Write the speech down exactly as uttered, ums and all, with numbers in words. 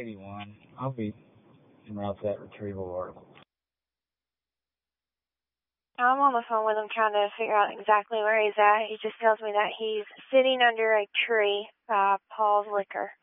eighty-one. I'll be en route to that retrieval order. I'm on the phone with him trying to figure out exactly where he's at. He just tells me that he's sitting under a tree by Paul's Liquor.